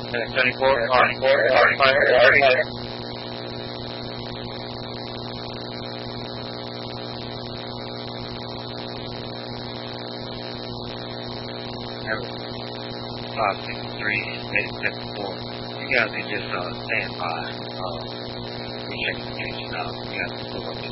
74, Five, 6, 3, 74. You guys can just stand by. We check the station out. You guys can still